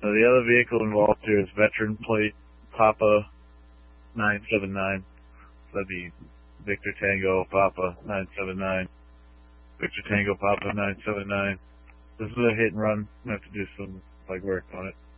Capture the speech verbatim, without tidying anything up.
So the other vehicle involved here is veteran plate Papa nine seven nine. So that'd be Victor Tango Papa nine seven nine. Victor Tango Papa nine seven nine. This is a hit and run. I have to do some like work on it.